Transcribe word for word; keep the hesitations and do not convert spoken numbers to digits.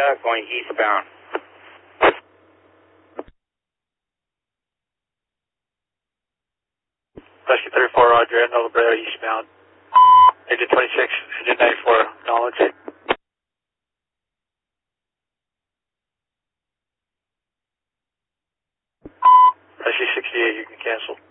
uh, going eastbound. Rescue thirty-four, Roger, Nova Brea eastbound. Agent twenty-six, Agent ninety-four, acknowledge. Rescue sixty-eight, you can cancel.